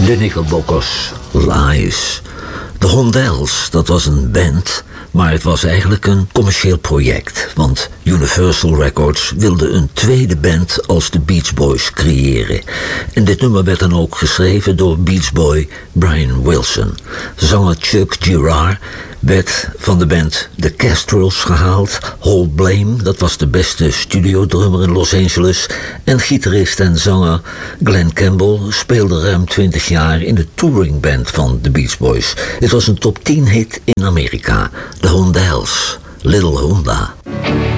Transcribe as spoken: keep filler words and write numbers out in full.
De Knickerbockers, Lies. De Hondells, dat was een band, maar het was eigenlijk een commercieel project. Want Universal Records wilde een tweede band als de Beach Boys creëren. En dit nummer werd dan ook geschreven door Beach Boy Brian Wilson. Zanger Chuck Girard werd van de band The Castrels gehaald. Hold Blame, dat was de beste studiodrummer in Los Angeles. En gitarist en zanger Glenn Campbell speelde ruim twintig jaar in de touringband van de Beach Boys. Het was een top tien hit in Amerika. De Hondells, Little Honda.